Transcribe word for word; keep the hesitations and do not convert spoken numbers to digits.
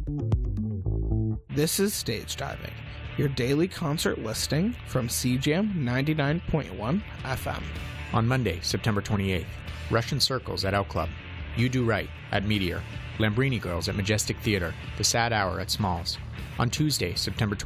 This is Stage Diving, your daily concert listing from C J A M ninety-nine point one F M. On Monday, September twenty-eighth, Russian Circles at Elk Club, You Do Right at Meteor, Lambrini Girls at Majestic Theater, The Sad Hour at Smalls. On Tuesday, September